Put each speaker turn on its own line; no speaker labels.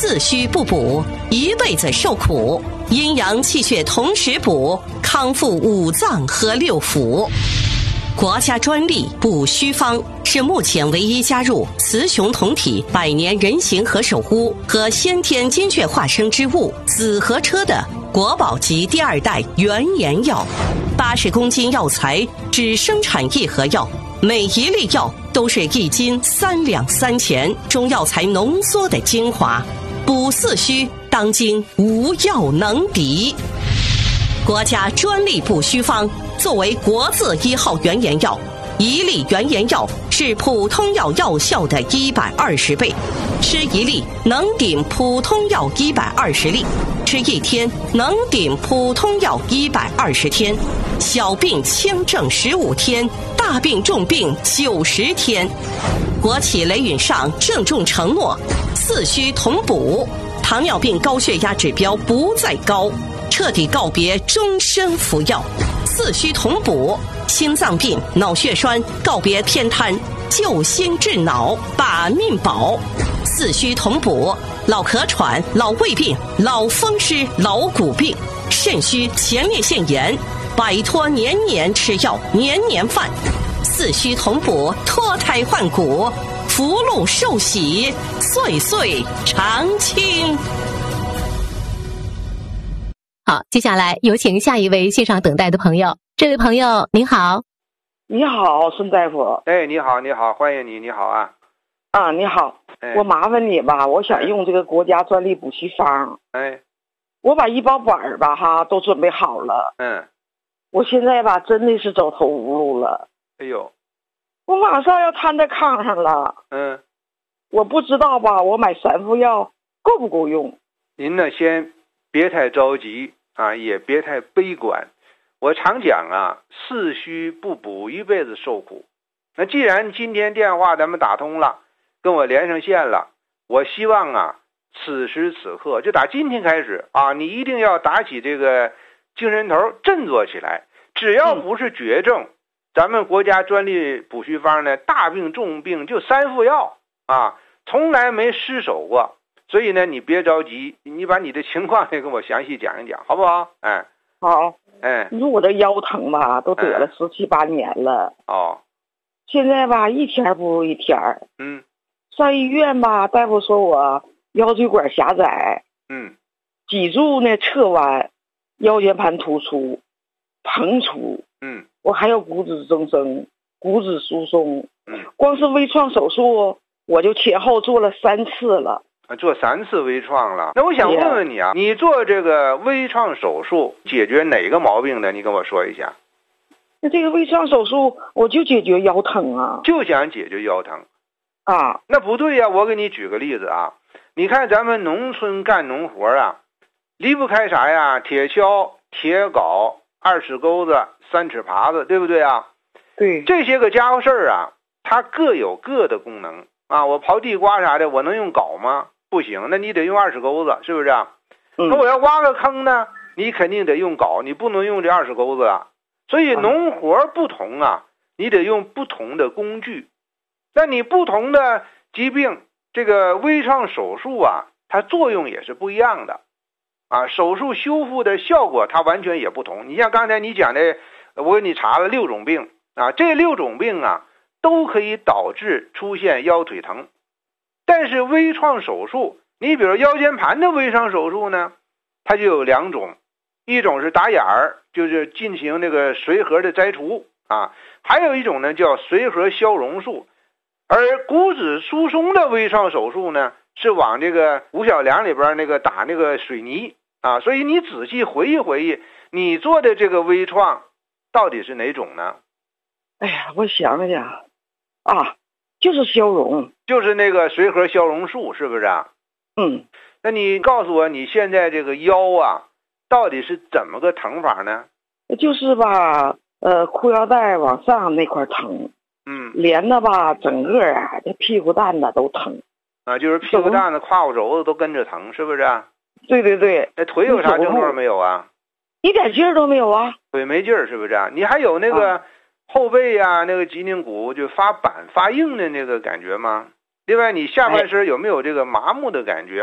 四虚不补，一辈子受苦。阴阳气血同时补，康复五脏和六腑。国家专利补虚方是目前唯一加入雌雄同体百年人形和守护和先天精血化生之物紫河车的国宝级第2代原研药。80公斤药材只生产1盒药，每一粒药都是1斤3两3钱中药材浓缩的精华，补四虚当今无药能敌。国家专利补虚方作为国字1号原研药，1粒原研药是普通药药效的120倍，吃1粒能顶普通药120粒，吃1天能顶普通药120天，小病轻症15天，大病重病90天。国企雷允上郑重承诺，四虚同补，糖尿病高血压指标不再高，彻底告别终身服药。四虚同补，心脏病、脑血栓告别偏瘫，救心治脑，把命保。四虚同补，老咳喘、老胃病、老风湿、老骨病、肾虚、前列腺炎，摆脱年年吃药、年年犯。四虚同补，脱胎换骨，福禄寿喜，岁岁常青。
好，接下来有请下一位线上等待的朋友。这位朋友您好。
你好，孙大夫。
哎，你好，你好，欢迎你，你好啊。
啊，你好，我麻烦你吧，我想用这个国家专利补虚方。
哎，
我把医保本吧都准备好了。我现在吧真的是走投无路了。
哎呦，
我马上要瘫在炕上了。我不知道吧，我买3副药够不够用？
您呢先别太着急啊，也别太悲观。我常讲啊，四虚不补一辈子受苦。那既然今天电话咱们打通了，跟我连上线了，我希望啊，此时此刻就打今天开始啊，你一定要打起这个精神头，振作起来。只要不是绝症，咱们国家专利补虚方呢，大病重病就3副药啊，从来没失手过。所以呢，你别着急，你把你的情况也跟我详细讲一讲，好不好？
好。你说我这腰疼吧，都得了17、18年了。现在吧，一天不如一天。上医院吧，大夫说我腰椎管狭窄。脊柱呢侧弯，腰间盘突出，膨出。我还有骨质增生、骨质疏松。光是微创手术，我就前后做了3次了。
做3次微创了。那我想问问你啊，你做这个微创手术解决哪个毛病呢？你跟我说一下。
那这个微创手术我就解决腰疼啊。就
想解决腰疼
啊？
那不对呀，我给你举个例子啊。你看咱们农村干农活啊，离不开啥呀？铁锹、铁镐、2尺钩子、3尺耙子，对不对啊？
对。
这些个家伙事儿啊，它各有各的功能啊。我刨地瓜啥的，我能用镐吗？不行，那你得用2尺钩子，是不是啊？那我要挖个坑呢，你肯定得用镐，你不能用这2尺钩子啊。所以农活不同啊，你得用不同的工具。那你不同的疾病，这个微创手术啊，它作用也是不一样的啊。手术修复的效果它完全也不同。你像刚才你讲的，我给你查了6种病啊，这6种病啊都可以导致出现腰腿疼。但是微创手术，你比如腰间盘的微创手术呢，它就有2种，一种是打眼儿，就是进行那个髓核的摘除啊，还有一种呢叫髓核消融术。而骨质疏松的微创手术呢，是往这个五小梁里边那个打那个水泥啊。所以你仔细回忆回忆，你做的这个微创到底是哪种呢？
哎呀，我想想啊，就是消融，
就是那个髓核消融术，是不是啊？那你告诉我，你现在这个腰啊，到底是怎么个疼法呢？
就是吧，裤腰带往上那块疼，连的吧，整个啊，这屁股蛋子都疼
啊，就是屁股蛋子、胯骨轴子都跟着疼，是不是啊？
对对对。
那腿有啥症状没有啊？
一点劲儿都没有啊。
腿没劲儿，是不是啊？你还有那个后背啊，那个脊梁骨就发板发硬的那个感觉吗？另外，你下半身有没有这个麻木的感觉？